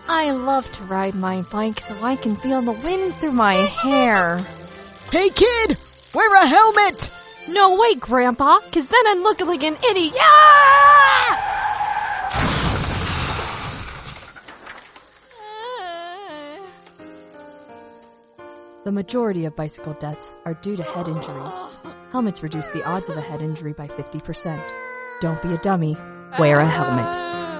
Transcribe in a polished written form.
I love to ride my bike so I can feel the wind through my hair. Hey kid, wear a helmet! No way, Grandpa, cause then I'd look like an idiot. Ah! The majority of bicycle deaths are due to head injuries. Helmets reduce the odds of a head injury by 50%. Don't be a dummy. Wear a helmet.